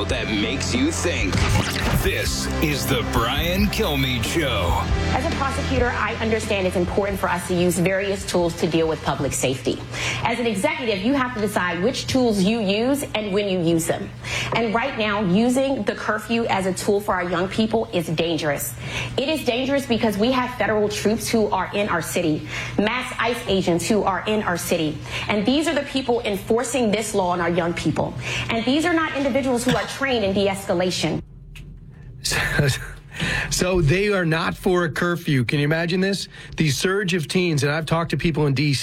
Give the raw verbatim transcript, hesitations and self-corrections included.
show that makes you think. This is the Brian Kilmeade Show. As a prosecutor, I understand it's important for us to use various tools to deal with public safety. As an executive, you have to decide which tools you use and when you use them. And right now, using the curfew as a tool for our young people is dangerous. It is dangerous because we have federal troops who are in our city, mass ICE agents who are in our city. And these are the people enforcing this law on our young people. And these are not individuals who are trained in de-escalation. So they are not for a curfew. Can you imagine this? The surge of teens, and I've talked to people in D C